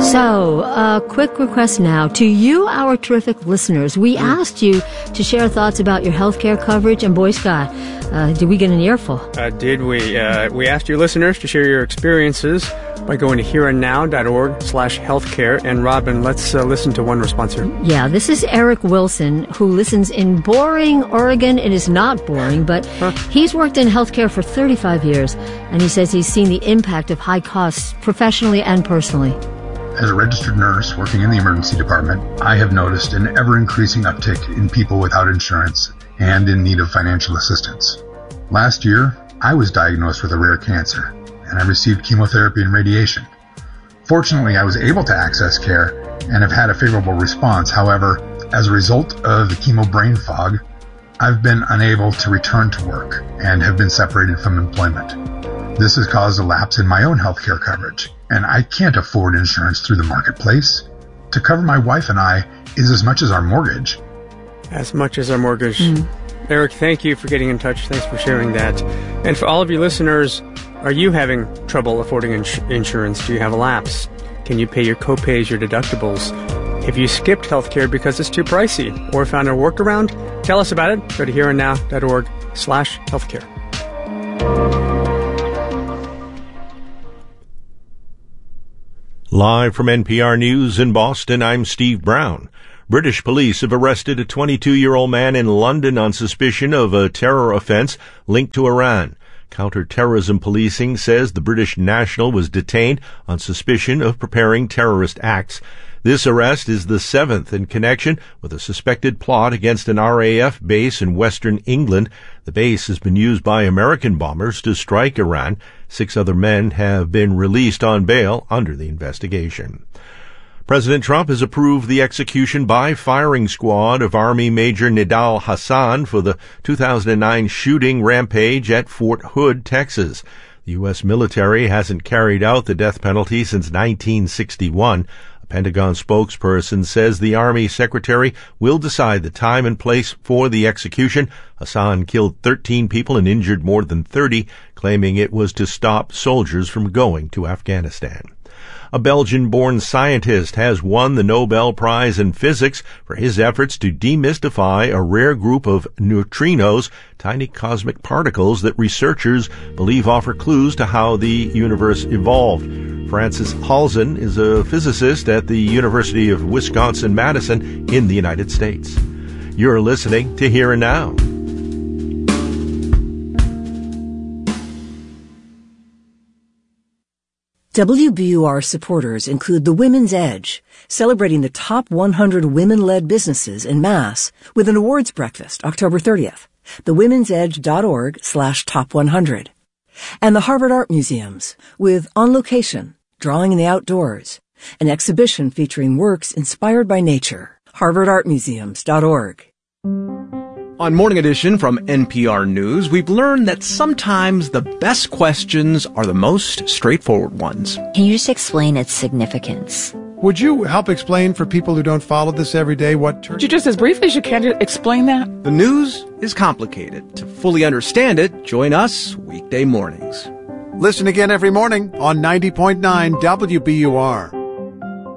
So, a quick request now. To you, our terrific listeners, we asked you to share thoughts about your healthcare coverage, and boy, Scott, did we get an earful? Did we? We asked your listeners to share your experiences by going to hereandnow.org/healthcare. And Robin, let's listen to one response here. Yeah, this is Eric Wilson, who listens in boring Oregon. It is not boring, but he's worked in healthcare for 35 years, and he says he's seen the impact of high costs professionally and personally. As a registered nurse working in the emergency department, I have noticed an ever-increasing uptick in people without insurance and in need of financial assistance. Last year, I was diagnosed with a rare cancer, and I received chemotherapy and radiation. Fortunately, I was able to access care and have had a favorable response. However, as a result of the chemo brain fog, I've been unable to return to work and have been separated from employment. This has caused a lapse in my own healthcare coverage, and I can't afford insurance through the marketplace. To cover my wife and I is as much as our mortgage. As much as our mortgage. Eric, thank you for getting in touch. Thanks for sharing that. And for all of you listeners, are you having trouble affording insurance? Do you have a lapse? Can you pay your co-pays, your deductibles? Have you skipped healthcare because it's too pricey or found a workaround? Tell us about it. Go to hereandnow.org/healthcare. Live from NPR News in Boston, I'm Steve Brown. British police have arrested a 22-year-old man in London on suspicion of a terror offense linked to Iran. Counter-terrorism policing says the British national was detained on suspicion of preparing terrorist acts. This arrest is the seventh in connection with a suspected plot against an RAF base in western England. The base has been used by American bombers to strike Iran. 6 other men have been released on bail under the investigation. President Trump has approved the execution by firing squad of Army Major Nidal Hasan for the 2009 shooting rampage at Fort Hood, Texas. The U.S. military hasn't carried out the death penalty since 1961. A Pentagon spokesperson says the Army Secretary will decide the time and place for the execution. Hasan killed 13 people and injured more than 30, claiming it was to stop soldiers from going to Afghanistan. A Belgian-born scientist has won the Nobel Prize in Physics for his efforts to demystify a rare group of neutrinos, tiny cosmic particles that researchers believe offer clues to how the universe evolved. Francis Halzen is a physicist at the University of Wisconsin-Madison in the United States. You're listening to Here and Now. WBUR supporters include The Women's Edge, celebrating the top 100 women-led businesses in Mass with an awards breakfast October 30th. thewomens'edge.org/top100. And the Harvard Art Museums with On Location, Drawing in the Outdoors, an exhibition featuring works inspired by nature. harvardartmuseums.org. On Morning Edition from NPR News, we've learned that sometimes the best questions are the most straightforward ones. Can you just explain its significance? Would you help explain for people who don't follow this every day what... Would you just as briefly as you can explain that? The news is complicated. To fully understand it, join us weekday mornings. Listen again every morning on 90.9 WBUR.